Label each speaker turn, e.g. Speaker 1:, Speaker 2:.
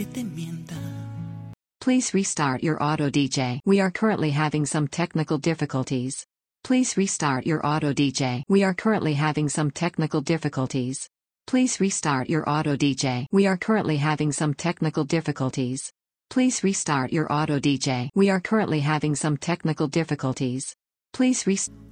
Speaker 1: que te mienta.
Speaker 2: Please restart your auto DJ. We are currently having some technical difficulties. Please restart your auto DJ. We are currently having some technical difficulties. Please restart your auto DJ. We are currently having some technical difficulties. Please restart your auto DJ. We are currently having some technical difficulties. Please restart.